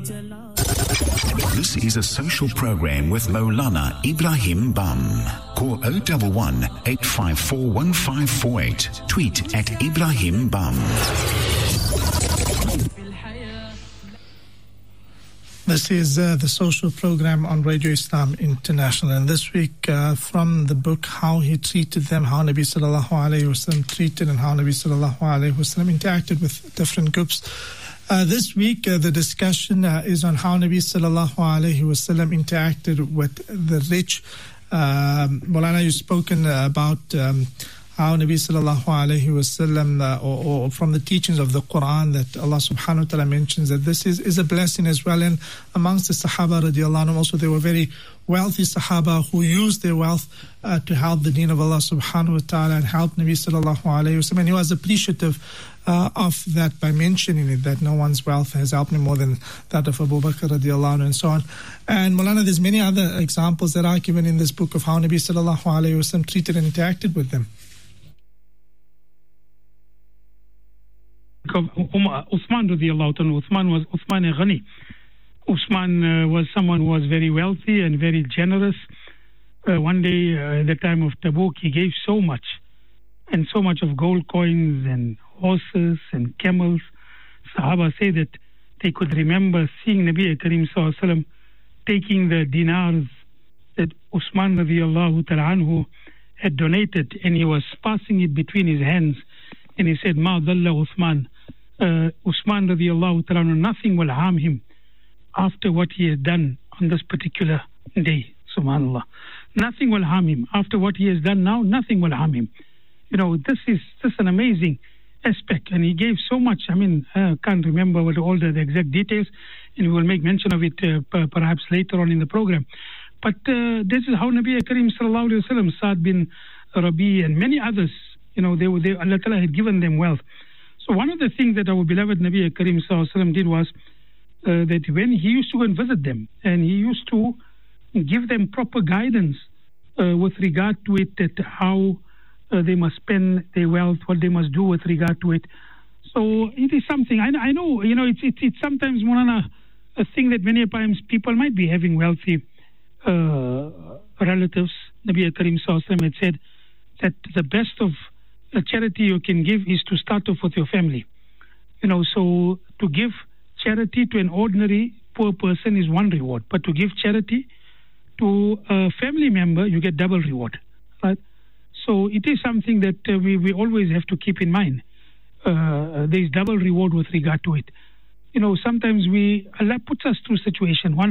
This is a social program with Maulana Ibrahim Bam. Call 011 854 1548. Tweet at Ibrahim Bam. This is the social program on Radio Islam International. And this week, from the book, How He Treated Them, how Nabi Sallallahu Alaihi Wasallam treated and how Nabi Sallallahu Alaihi Wasallam interacted with different groups. This week, the discussion is on how Nabi Sallallahu Alaihi Wasallam interacted with the rich. Maulana, you've spoken about how Nabi Sallallahu Alaihi Wasallam, or from the teachings of the Quran, that Allah Subhanahu wa Ta'ala mentions that this is a blessing as well. And amongst the Sahaba radiallahu anhu, also there were very wealthy Sahaba who used their wealth to help the deen of Allah Subhanahu wa Ta'ala and help Nabi Sallallahu Alaihi Wasallam. And he was appreciative of that by mentioning it, that no one's wealth has helped me more than that of Abu Bakr radiallahu anhu, and so on. And Maulana, there's many other examples that are given in this book of how Nabi Sallallahu Alaihi Wasallam treated and interacted with them. Uthman radiallahu anhu. Uthman was Uthman Ghani. Uthman was someone who was very wealthy and very generous. One day, at the time of Tabuk, he gave so much, and so much of gold coins and horses and camels. Sahaba say that they could remember seeing Nabi Karim Sallallahu Alaihi Wasallam taking the dinars that Uthman radiallahu ta'ala anhu had donated, and he was passing it between his hands, and he said, Ma dhalla Uthman. Uthman radiallahu ta'ala anhu, nothing will harm him after what he has done on this particular day. Subhanallah. Nothing will harm him. After what he has done now, nothing will harm him. You know, this is an amazing aspect, and he gave so much. I mean, I can't remember all the exact details, and we will make mention of it perhaps later on in the program. But this is how Nabi Karim Sallallahu Alaihi Wasallam, Sa'd bin Rabi and many others, you know, Allah Ta'ala had given them wealth. So one of the things that our beloved Nabi Karim Sallallahu Alaihi Wasallam did was that when he used to go and visit them, and he used to give them proper guidance with regard to it, that how they must spend their wealth, what they must do with regard to it. So it is something, I know, you know, it's sometimes, Maulana, a thing that many times people might be having wealthy relatives. Nabi Karim Sallallahu Alaihi Wasallam had said that the best of the charity you can give is to start off with your family. You know, so to give charity to an ordinary poor person is one reward, but to give charity to a family member, you get double reward, right? So it is something that we always have to keep in mind. There is double reward with regard to it. You know, sometimes Allah puts us through situation. One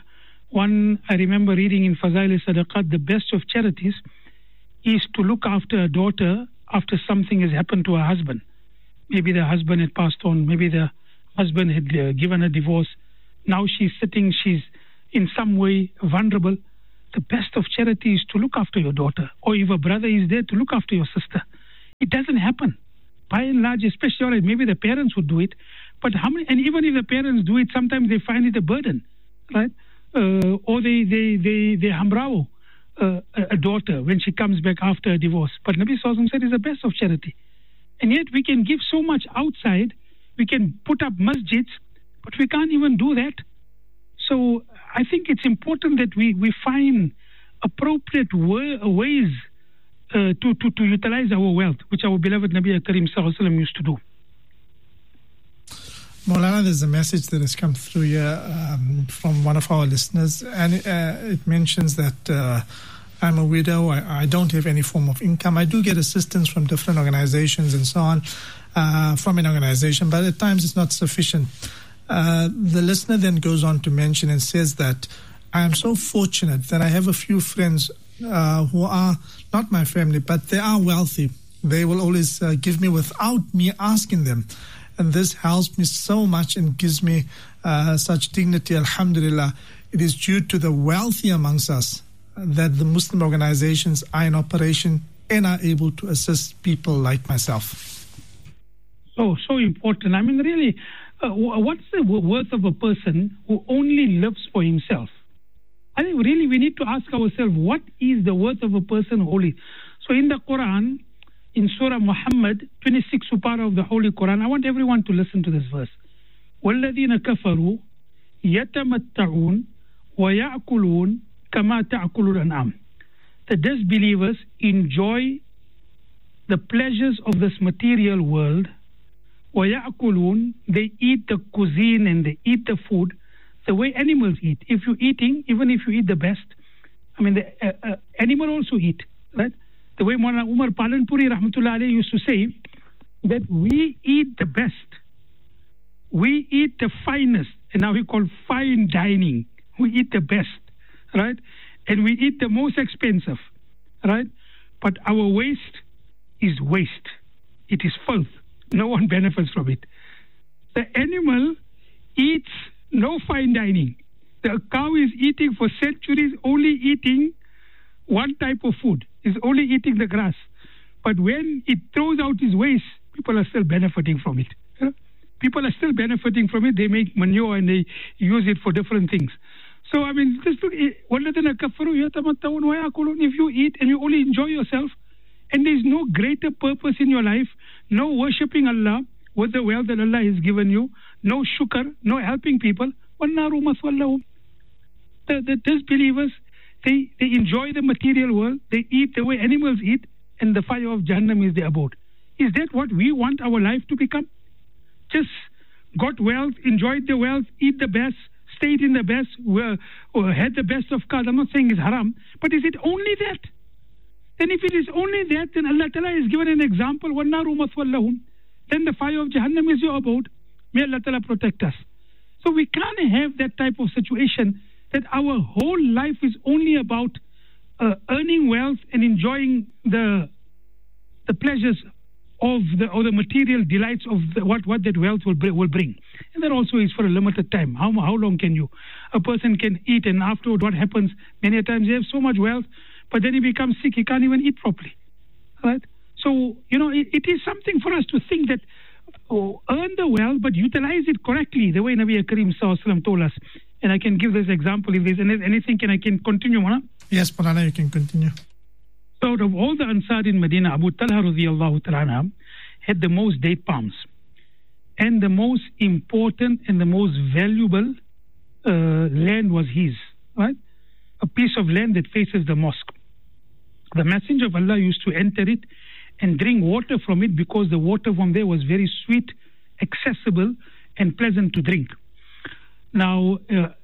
I remember reading in Fazail Sadaqat, the best of charities is to look after a daughter after something has happened to her husband. Maybe the husband had passed on, maybe the husband had given a divorce. Now she's in some way vulnerable. The best of charity is to look after your daughter, or if a brother is there, to look after your sister. It doesn't happen. By and large, especially maybe the parents would do it, but how many? And even if the parents do it, sometimes they find it a burden, right? Or they hamrao a daughter when she comes back after a divorce. But Nabi Sallallahu Alaihi Wasallam said it's the best of charity. And yet we can give so much outside. We can put up masjids, but we can't even do that. So I think it's important that we find appropriate ways to utilize our wealth, which our beloved Nabi Karim Sallallahu Alaihi Wasallam used to do. Maulana, there's a message that has come through here from one of our listeners, and it mentions that I'm a widow, I don't have any form of income. I do get assistance from different organizations and so on, from an organization, but at times it's not sufficient. The listener then goes on to mention and says that I am so fortunate that I have a few friends who are not my family, but they are wealthy. They will always give me without me asking them. And this helps me so much and gives me such dignity. Alhamdulillah, it is due to the wealthy amongst us that the Muslim organizations are in operation and are able to assist people like myself. So important. I mean, really, what's the worth of a person who only lives for himself? I think really we need to ask ourselves, what is the worth of a person holy? So in the Quran, in Surah Muhammad, 26th para of the Holy Quran, I want everyone to listen to this verse. وَالَّذِينَ كَفَرُوا يَتَمَتَّعُونَ وَيَأْكُلُونَ كَمَا تَأْكُلُ الْأَنْعَامُ. The disbelievers enjoy the pleasures of this material world. وَيَأْكُلُونَ, they eat the cuisine and they eat the food the way animals eat. If you're eating, even if you eat the best, I mean, the animal also eat, right? The way Maulana Umar Palanpuri Rahmatullah Alayhi used to say that we eat the best. We eat the finest, and now we call fine dining. We eat the best, right? And we eat the most expensive, right? But our waste is waste. It is filth. No one benefits from it. The animal eats no fine dining. The cow is eating for centuries, only eating one type of food. It's only eating the grass. But when it throws out its waste, people are still benefiting from it. You know? People are still benefiting from it. They make manure and they use it for different things. So, I mean, just look, if you eat and you only enjoy yourself, and there's no greater purpose in your life, no worshipping Allah with the wealth that Allah has given you, no shukr, no helping people, the disbelievers, they enjoy the material world, they eat the way animals eat, and the fire of Jahannam is their abode. Is that what we want our life to become? Just got wealth, enjoyed the wealth, eat the best, stayed in the best, or had the best of cars. I'm not saying it's haram, but is it only that? Then if it is only that, then Allah Ta'ala has given an example, وَالنَّارُ مَثْوًى لَهُمْ. Then the fire of Jahannam is your abode. May Allah Ta'ala protect us. So we can't have that type of situation that our whole life is only about earning wealth and enjoying the pleasures of the material delights of what that wealth will bring. And that also is for a limited time. How long can you? A person can eat, and afterward what happens? Many times they have so much wealth, but then he becomes sick, he can't even eat properly. Right? So, it is something for us to think that earn the wealth, but utilize it correctly, the way Nabi Karim Sallallahu Alaihi Wasallam told us. And I can give this example. If there's anything, I can continue, Mona? Yes, Maulana, you can continue. So out of all the Ansar in Medina, Abu Talha radiyallahu ta'ala had the most date palms. And the most important and the most valuable land was his, right? A piece of land that faces the mosque. The Messenger of Allah used to enter it and drink water from it because the water from there was very sweet, accessible, and pleasant to drink. Now,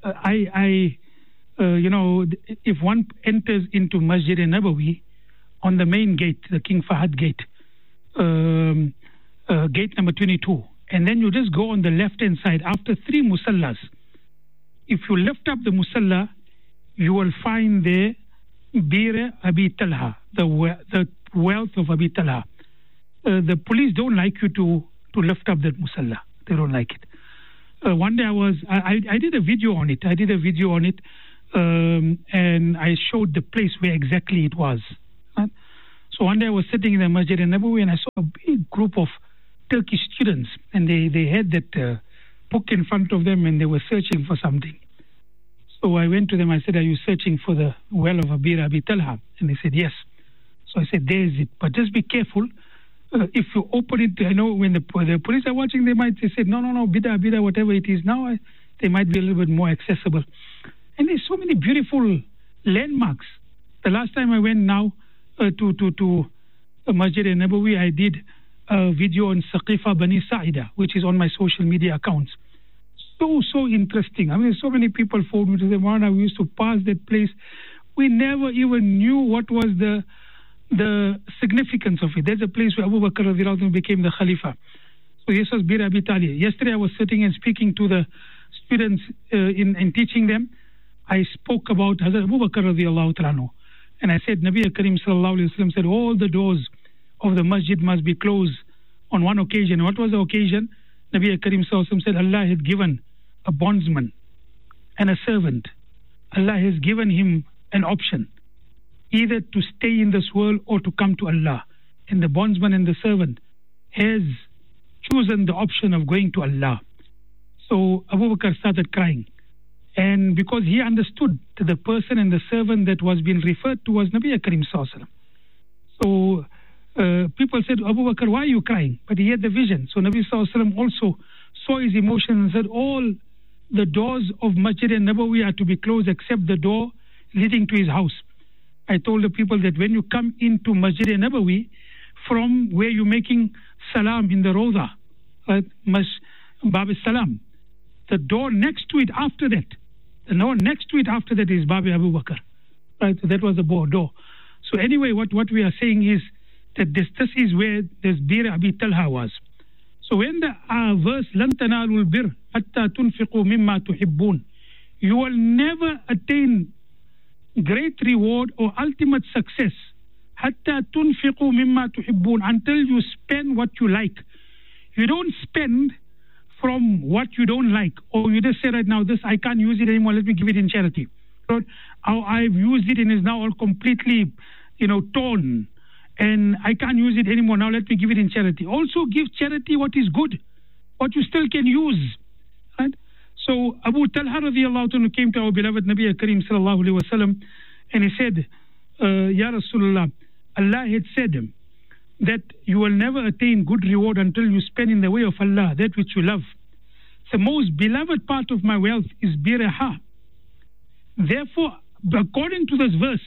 if one enters into Masjid Nabawi on the main gate, the King Fahad gate, gate number 22, and then you just go on the left-hand side after 3 musallas. If you lift up the musalla, you will find there Bir Abi Talha, the wealth of Abi Talha. The police don't like you to lift up that musalla. They don't like it. One day I did a video on it. And I showed the place where exactly it was. Right? So one day I was sitting in the Masjid Nabawi and I saw a big group of Turkish students, and they had that book in front of them and they were searching for something. So I went to them, I said, "Are you searching for the well of Bir Abi Talha?" And they said, "Yes." So I said, "There's it. But just be careful. If you open it, I know when the police are watching, they might say, no, bida, whatever it is now, they might be a little bit more accessible." And there's so many beautiful landmarks. The last time I went now to Masjid Nabawi, I did a video on Saqifa Bani Sa'ida, which is on my social media accounts. So interesting. I mean, so many people phoned me to say, "Maulana, we used to pass that place. We never even knew what was the significance of it." There's a place where Abu Bakr radhiyallahu anhu became the Khalifa. So this was Bir Abi Talha. Yesterday I was sitting and speaking to the students in teaching them. I spoke about Hazrat Abu Bakr radhiyallahu anhu. And I said, Nabi Karim sallallahu alayhi wa sallam said, all the doors of the masjid must be closed on one occasion. What was the occasion? Nabi Karim sallallahu alayhi wa sallam said, Allah had given a bondsman and a servant. Allah has given him an option, either to stay in this world or to come to Allah. And the bondsman and the servant has chosen the option of going to Allah. So Abu Bakr started crying. And because he understood that the person and the servant that was being referred to was Nabi Karim sallallahu alaihi wasallam. So people said, "Abu Bakr, why are you crying?" But he had the vision. So Nabi sallallahu alaihi wasallam also saw his emotion and said, all the doors of Masjid al-Nabawi are to be closed except the door leading to his house. I told the people that when you come into Masjid al-Nabawi, from where you're making salam in the Rawda, right, Bab al-Salam, the door next to it after that, is Bab Abu Bakr. Right, so that was the door. So anyway, what we are saying is that this is where this Bir Abi Talha was. So when the verse لَن تَنَالُوا الْبِرَّ حَتَّى تُنْفِقُوا مِمَّا تُحِبُّونَ, you will never attain great reward or ultimate success حَتَّى تُنْفِقُوا مِمَّا تُحِبُّونَ, until you spend what you like. You don't spend from what you don't like, or you just say right now, this I can't use it anymore, let me give it in charity. Or I've used it and is now all completely, torn, and I can't use it anymore, now let me give it in charity. Also give charity what is good, what you still can use. Right? So Abu Talha radiallahu anhu came to our beloved Nabi Kareem sallallahu alayhi wa sallam, and he said, Ya Rasulullah, Allah had said that you will never attain good reward until you spend in the way of Allah that which you love. The most beloved part of my wealth is biraha. Therefore, according to this verse,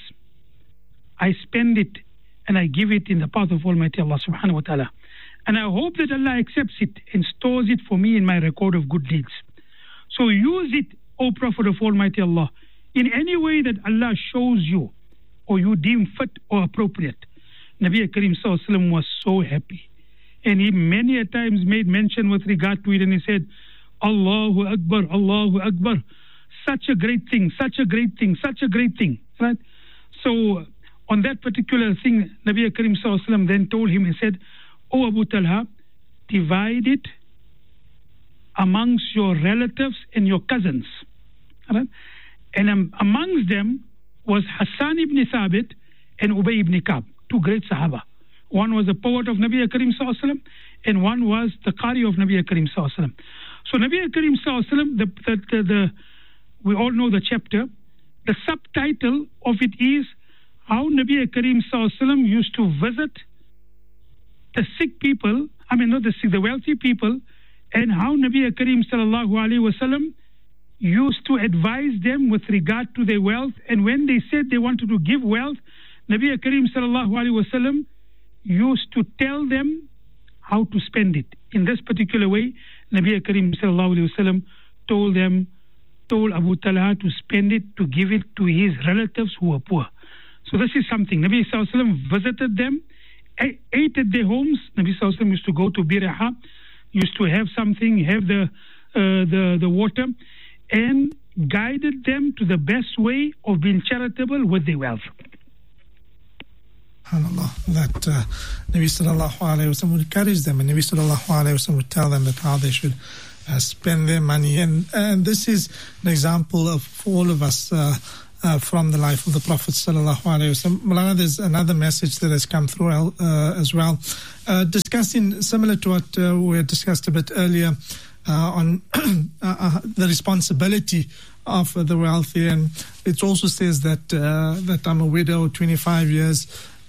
I spend it and I give it in the path of Almighty Allah subhanahu wa ta'ala. And I hope that Allah accepts it and stores it for me in my record of good deeds. So use it, O Prophet of Almighty Allah, in any way that Allah shows you or you deem fit or appropriate. Nabi Kareem sallallahu alaihi wasallam was so happy. And he many a times made mention with regard to it, and he said, Allahu Akbar, Allahu Akbar. Such a great thing, such a great thing, such a great thing. Right? So on that particular thing, Nabi Kareem sallallahu alaihi wasallam then told him and said, O Abu Talha, divide it amongst your relatives and your cousins. Right? And amongst them was Hassan ibn Thabit and Ubay ibn Ka'b, two great Sahaba. One was a poet of Nabi Kareem sallallahu alaihi wasallam, and one was the Qari of Nabi Kareem sallallahu alaihi wasallam. So Nabi Kareem sallallahu alaihi wasallam, we all know the chapter. The subtitle of it is how Nabi Kareem sallallahu alaihi wasallam used to visit the sick people, not the sick, the wealthy people, and how Nabi Kareem sallallahu alaihi wasallam used to advise them with regard to their wealth. And when they said they wanted to give wealth, Nabi Kareem sallallahu alaihi wasallam used to tell them how to spend it. In this particular way, Nabi Kareem sallallahu alaihi wasallam told Abu Talha to spend it, to give it to his relatives who were poor. So this is something. Nabi sallallahu alaihi wasallam visited them, ate at their homes. Nabi sallallahu alaihi wasallam used to go to Biraha, used to have something, have the water, and guided them to the best way of being charitable with their wealth. SubhanAllah, that Nabi sallallahu alayhi wa sallam would encourage them, and Nabi sallallahu alayhi wa sallam would tell them that how they should spend their money. And this is an example of for all of us from the life of the Prophet sallallahu alayhi wa sallam. Maulana, there's another message that has come through as well, discussing similar to what we had discussed a bit earlier on the responsibility of the wealthy. And it also says that I'm a widow, 25 years,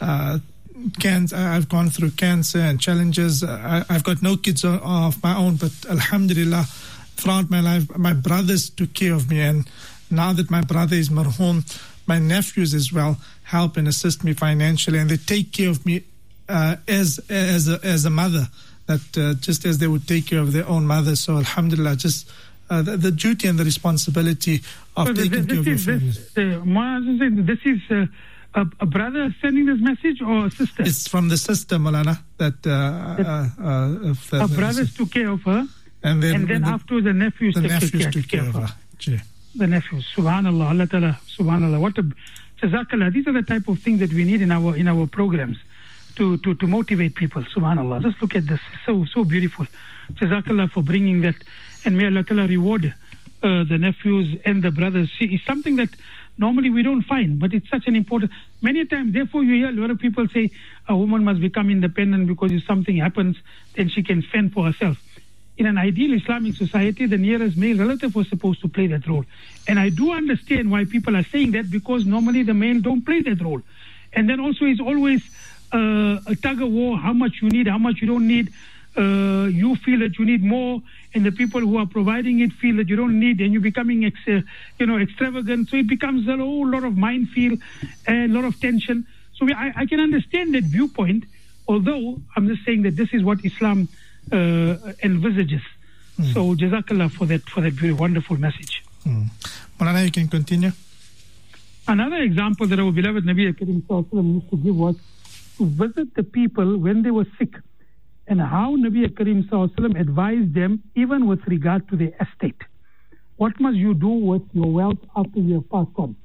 I've gone through cancer and challenges. I've got no kids of my own, but alhamdulillah, throughout my life, my brothers took care of me. And now that my brother is marhum, my nephews as well help and assist me financially, and they take care of me as a mother, that just as they would take care of their own mother. So alhamdulillah, just the duty and the responsibility of taking care of your family. This is a brother sending this message, or a sister? It's from the sister, Maulana, that her brothers took care of her, and then afterwards the nephews took care of her. The nephews, subhanallah, Allah Ta'ala, subhanallah. What a jazakallah. These are the type of things that we need in our programs to motivate people, subhanallah. Just look at this, so beautiful. Jazakallah for bringing that, and may Allah Ta'ala reward the nephews and the brothers. See, it's something that normally we don't find, but it's such an important. Many times, therefore, you hear a lot of people say a woman must become independent because if something happens, then she can fend for herself. In an ideal Islamic society, the nearest male relative was supposed to play that role. And I do understand why people are saying that, because normally the male don't play that role. And then also it's always a tug of war, how much you need, how much you don't need. You feel that you need more, and the people who are providing it feel that you don't need, and you're becoming extravagant. So it becomes a whole lot of minefield and a lot of tension. So I can understand that viewpoint, although I'm just saying that this is what Islam envisages. So Jazakallah for that very wonderful message. Maulana, you can continue. Another example that our beloved Nabi Karim Sallallahu Alaihi Wasallam used to give was to visit the people when they were sick, and how Nabi Karim Sallallahu Alaihi Wasallam advised them even with regard to their estate. What must you do with your wealth after you have passed on?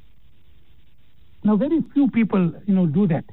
Now, very few people, do that.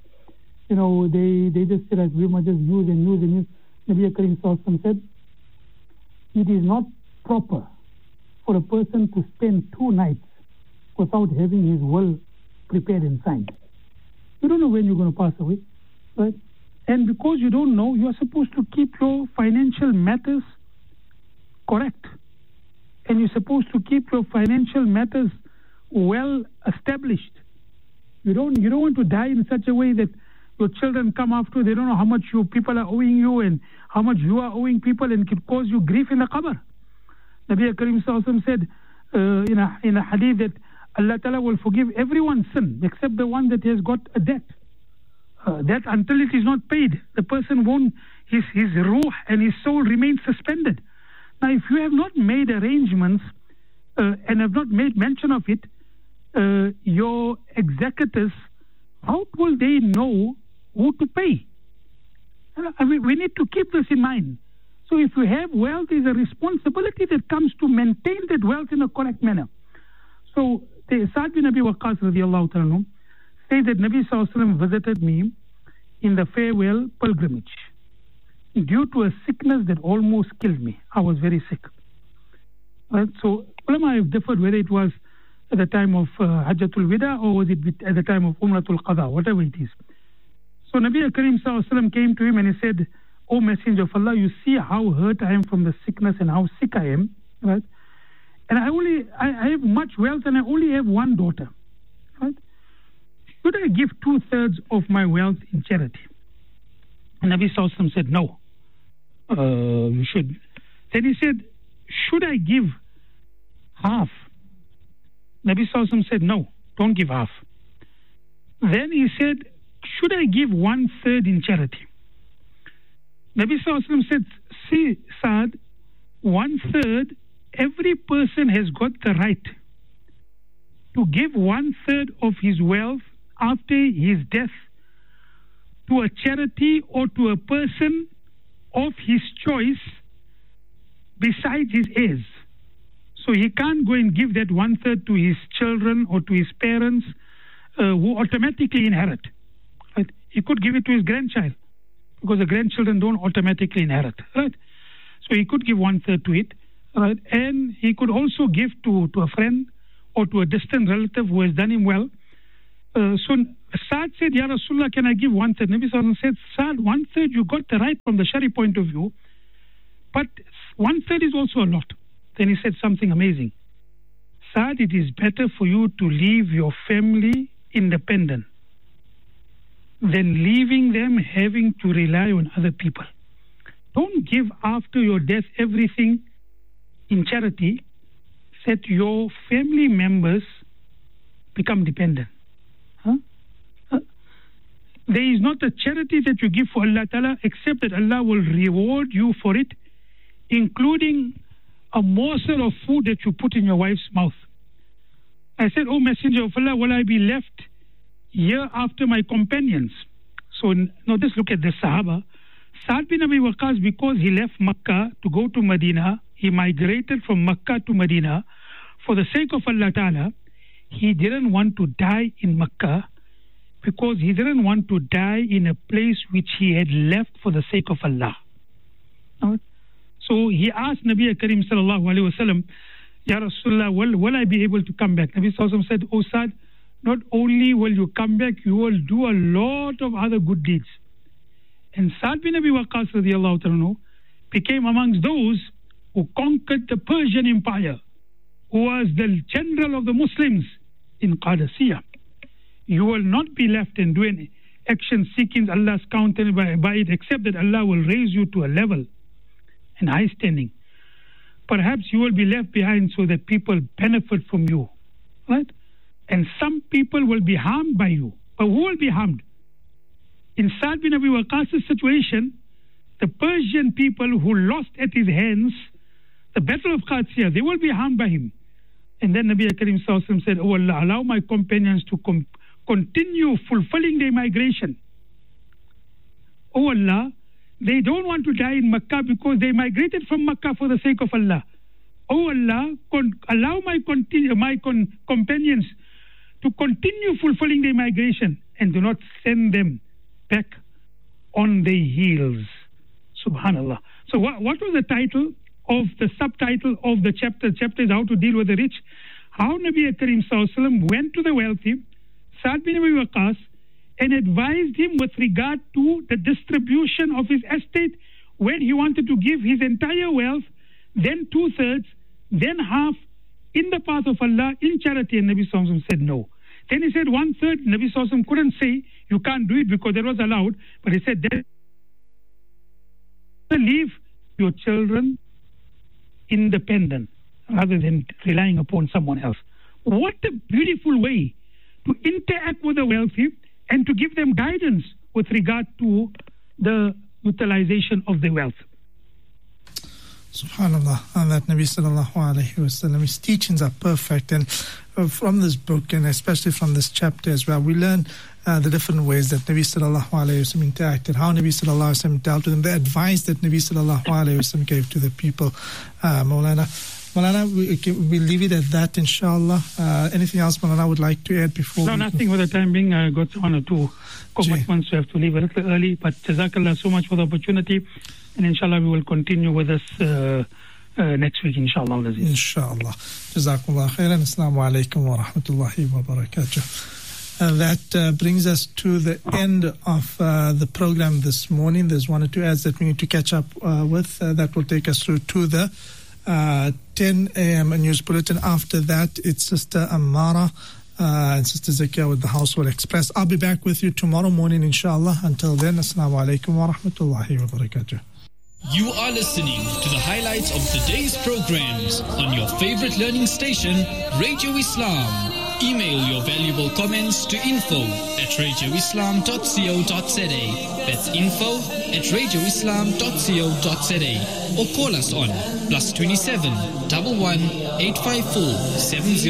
They just say that we must just use and use and use. Nabi Karim Sallallahu Alaihi Wasallam said, it is not proper for a person to spend 2 nights without having his will prepared and signed. You don't know when you're going to pass away, right? And because you don't know, you are supposed to keep your financial matters correct. And you're supposed to keep your financial matters well established. You don't want to die in such a way that your children come after, they don't know how much people are owing you and how much you are owing people, and it could cause you grief in the qabr. Nabi Karim Sallallahu Alaihi Wasallam said in a hadith that Allah Ta'ala will forgive everyone's sin except the one that has got a debt. That until it is not paid, the person won't, his ruh and his soul remain suspended. Now, if you have not made arrangements and have not made mention of it, your executors, how will they know who to pay? We need to keep this in mind. So if you have wealth, there's a responsibility that comes to maintain that wealth in a correct manner. So Sa'd bin Abi Waqqas radiallahu ta'ala say that Nabi Sallallahu Alaihi Wasallam visited me in the farewell pilgrimage due to a sickness that almost killed me. I was very sick. Right? So ulama have differed whether it was at the time of Hajjatul Wida or was it at the time of Umratul Qada, whatever it is. So Nabi Karim Sallallahu Alaihi Wasallam came to him and he said, "O Messenger of Allah, you see how hurt I am from the sickness and how sick I am, right? And I have much wealth and I only have 1 daughter, right? Should I give 2/3 of my wealth in charity?" And Nabi Sallallahu Alaihi Wasallam said, "No, you should." Then he said, "Should I give half?" Nabi Sallallahu Alaihi Wasallam said, "No, don't give half." Then he said, "Should I give 1/3 in charity?" Nabi Sallallahu Alaihi Wasallam said, "See, Saad, 1/3, every person has got the right to give 1/3 of his wealth after his death to a charity or to a person of his choice besides his heirs. So he can't go and give that 1/3 to his children or to his parents who automatically inherit. Right? He could give it to his grandchild because the grandchildren don't automatically inherit. Right? So he could give 1/3 to it. Right? And he could also give to a friend or to a distant relative who has done him well. So Saad said, "Ya Rasulullah, can I give 1/3? Nabi Sallallahu Alaihi Wasallam said, "Saad, 1/3 you got the right from the Shari point of view, but 1/3 is also a lot." Then he said something amazing. "Saad, it is better for you to leave your family independent than leaving them having to rely on other people. Don't give after your death everything in charity. Set your family members become dependent. There is not a charity that you give for Allah Ta'ala except that Allah will reward you for it, including a morsel of food that you put in your wife's mouth." I said, "O Messenger of Allah, will I be left here after my companions?" So now just look at the Sahaba. Sa'd bin Abi Waqqas, because he left Makkah to go to Medina, he migrated from Makkah to Medina for the sake of Allah Ta'ala. He didn't want to die in Makkah because he didn't want to die in a place which he had left for the sake of Allah. So he asked Nabi Karim Sallallahu Alaihi Wasallam, "Ya Rasulullah, will I be able to come back?" Nabi Sallallahu Alaihi Wasallam said, "O Sa'd, not only will you come back, you will do a lot of other good deeds." And Sa'd bin Abi Waqqas radiallahu ta'ala became amongst those who conquered the Persian Empire, who was the general of the Muslims in Qadisiyah. You will not be left and do any action seeking Allah's countenance by it, except that Allah will raise you to a level and high standing. perhaps you will be left behind so that people benefit from you, right? And some people will be harmed by you. But who will be harmed? In Sa'd bin Abi Waqqas' situation, the Persian people who lost at his hands the battle of Qadisiyah, they will be harmed by him. And then Nabi Karim Sallallahu Alaihi Wasallam said, "Oh Allah, allow my companions to continue fulfilling their migration. Oh Allah, they don't want to die in Makkah because they migrated from Makkah for the sake of Allah. Oh Allah, allow my companions to continue fulfilling their migration and do not send them back on their heels." Subhanallah. So what was the title of the subtitle of the chapter? The chapter is how to deal with the rich. How Nabi Karim Sallallahu Alaihi Wasallam went to the wealthy, Sa'd bin Abi Waqqas, and advised him with regard to the distribution of his estate when he wanted to give his entire wealth, then 2/3, then half in the path of Allah in charity. And Nabi Sallallahu Alaihi Wasallam said no. Then he said 1/3. Nabi Sallallahu Alaihi Wasallam couldn't say you can't do it because that was allowed, but he said then leave your children independent rather than relying upon someone else. What a beautiful way to interact with the wealthy and to give them guidance with regard to the utilization of their wealth. Subhanallah, and that Nabi Sallallahu Alaihi Wasallam, his teachings are perfect. And from this book, and especially from this chapter as well, we learn the different ways that Nabi Sallallahu Alaihi Wasallam interacted, how Nabi Sallallahu Alaihi Wasallam dealt with them, the advice that Nabi Sallallahu Alaihi Wasallam gave to the people. Maulana, we leave it at that, inshallah. Anything else Maulana would like to add before? No, nothing for the time being. I got one or two commitments, so I have to leave a little early. But Jazakallah so much for the opportunity. And inshallah, we will continue with us next week, inshallah. Inshallah. Jazakallah khairan. Assalamu alaikum wa rahmatullahi wa barakatuh. That brings us to the end of the program this morning. There's one or two ads that we need to catch up with. That will take us through to the 10 a.m. news bulletin. After that, it's Sister Amara and Sister Zakia with the Household Express. I'll be back with you tomorrow morning, inshallah. Until then, assalamu alaikum wa rahmatullahi wa barakatuh. You are listening to the highlights of the day's programs on your favorite learning station, Radio Islam. Email your valuable comments to info@radioislam.co.za. That's info@radioislam.co.za. Or call us on +27 11 854 70.